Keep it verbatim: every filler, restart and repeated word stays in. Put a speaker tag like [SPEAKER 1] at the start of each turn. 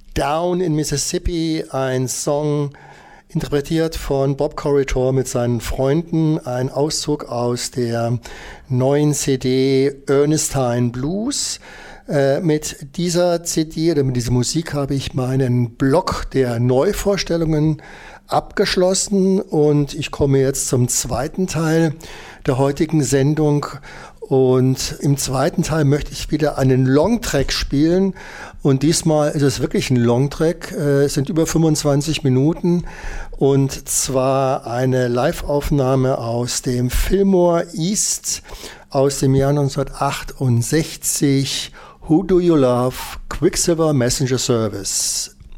[SPEAKER 1] Down in Mississippi, ein Song interpretiert von Bob Corritore mit seinen Freunden, ein Auszug aus der neuen C D Ernestine Blues. Äh, mit dieser C D oder mit dieser Musik habe ich meinen Block der Neuvorstellungen abgeschlossen und ich komme jetzt zum zweiten Teil der heutigen Sendung. Und im zweiten Teil möchte ich wieder einen Longtrack spielen. Und diesmal ist es wirklich ein Longtrack. Es sind über fünfundzwanzig Minuten. Und zwar eine Live-Aufnahme aus dem Fillmore East aus dem Jahr neunzehnhundertachtundsechzig. Who Do You Love? Quicksilver Messenger Service.